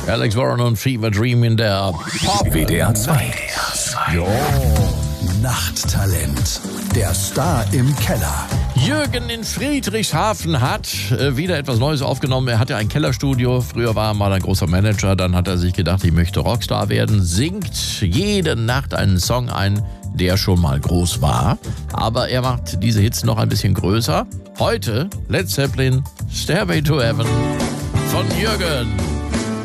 Alex Warren und Fever Dream in der Pop. WDR 2. Jo. Nachttalent. Der Star im Keller. Jürgen in Friedrichshafen hat wieder etwas Neues aufgenommen. Er hatte ein Kellerstudio. Früher war er mal ein großer Manager. Dann hat er sich gedacht, ich möchte Rockstar werden. Singt jede Nacht einen Song ein, der schon mal groß war. Aber er macht diese Hits noch ein bisschen größer. Heute Led Zeppelin, Stairway to Heaven von Jürgen.